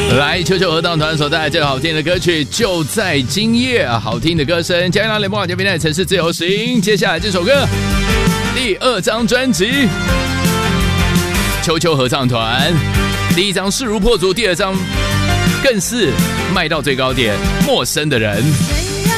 来，球球合唱团所带来这个好听的歌曲就在今夜啊，好听的歌声，加上联播网这边的城市自由行。接下来这首歌，第2张专辑，球球合唱团，第1张势如破竹，第2张更是卖到最高点，陌生的人。